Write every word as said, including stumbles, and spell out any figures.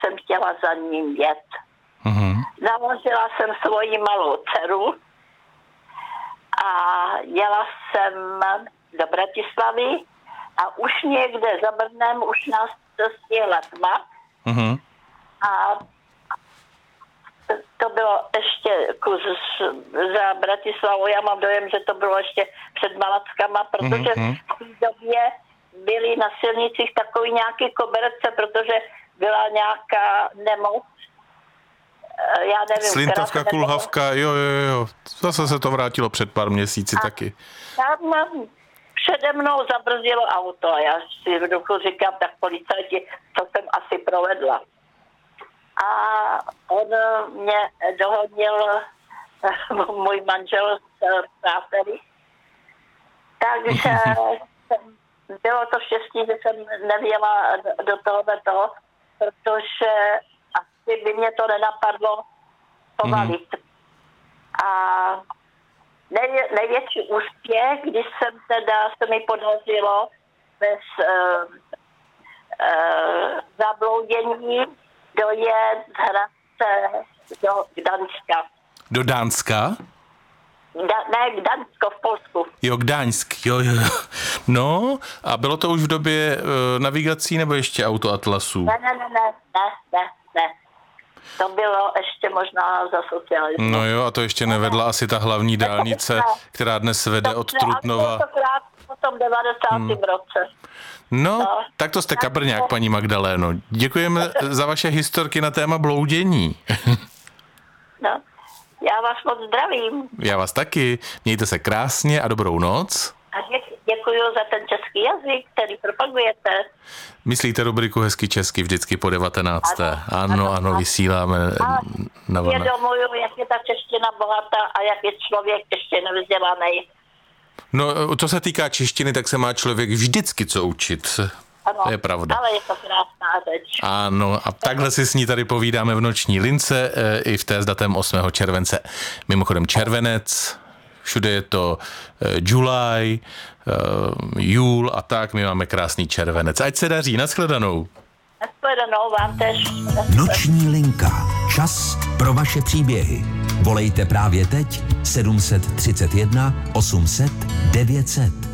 jsem chtěla za ním jet. Mm-hmm. Naložila jsem svoji malou dceru a jela jsem do Bratislavy a už někde za Brnem už nás dostihla tma. Mm-hmm. A to bylo ještě kus za Bratislavou. Já mám dojem, že to bylo ještě před Malackama, protože mm-hmm. v té době byly na silnicích takový nějaký koberce, protože byla nějaká nemoc. Já nevím. Slintavka, kulhavka, jo, jo, jo. Zase se to vrátilo před pár měsíci a taky. Tam přede mnou zabrzdilo auto a já si v duchu říkám, tak policajti, co jsem asi provedla. A on mě dohodnil můj manžel z Prátery. Takže jsem, bylo to štěstí, že jsem nevěla do tohoto, protože asi by mě to nenapadlo povalit. Mm. A nej, největší úspěch, když jsem teda, se mi podařilo bez uh, uh, zabloudění dojet z Hradce do Gdaňska. Do Dánska? Da, ne, Gdaňsko v Polsku. Jo, Gdaňsk, jo, jo. No, a bylo to už v době uh, navigací nebo ještě autoatlasů? Ne, ne, ne, ne, ne, ne, ne. To bylo ještě možná za socialismu. No jo, a to ještě nevedla asi ta hlavní dálnice, která dnes vede od Trutnova. A to krát po tom devadesátém Hmm. roce. No, no, tak to jste kabrňák, paní Magdaléno. Děkujeme za vaše historky na téma bloudění. No, já vás moc zdravím. Já vás taky. Mějte se krásně a dobrou noc. A děkuji za ten český jazyk, který propagujete. Myslíte rubriku Hezky česky vždycky po devatenácté? Ano, ano, ano, ano, vysíláme na vlnách. Vědomuju, jak je ta čeština bohatá a jak je člověk ještě nevzdělaný. No, co se týká češtiny, tak se má člověk vždycky co učit. Ano, to je pravda. Ale je to krásná řeč. Ano, a takhle si s ní tady povídáme v noční lince e, i v té s datem osmého července. Mimochodem červenec, všude je to e, July, e, júl a tak, my máme krásný červenec. Ať se daří, nashledanou. Nashledanou vám tež. Noční linka. Čas pro vaše příběhy. Volejte právě teď sedm set třicet jedna osm set devět set.